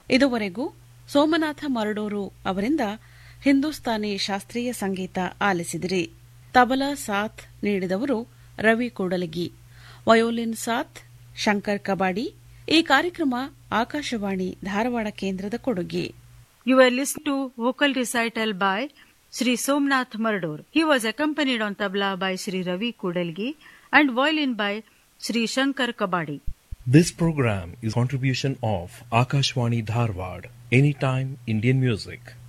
ಇದುವರೆಗೂ ಸೋಮನಾಥ ಮರಡೂರು ಅವರಿಂದ ಹಿಂದೂಸ್ತಾನಿ ಶಾಸ್ತ್ರೀಯ ಸಂಗೀತ ಆಲಿಸಿದಿರಿ. ತಬಲಾ ಸಾಥ್ ನೀಡಿದವರು ರವಿ ಕೂಡಲಗಿ, ವಯೋಲಿನ್ ಸಾಥ್ ಶಂಕರ್ ಕಬಾಡಿ. ಈ ಕಾರ್ಯಕ್ರಮ ಆಕಾಶವಾಣಿ ಧಾರವಾಡ ಕೇಂದ್ರದ ಕೊಡುಗೆ. You were listening to vocal recital by Sri Somnath Mardur. He was accompanied on tabla by Sri Ravi Kudalgi and violin by Sri Shankar Kabadi. This program is a contribution of Akashwani Dharwad, Anytime Indian Music.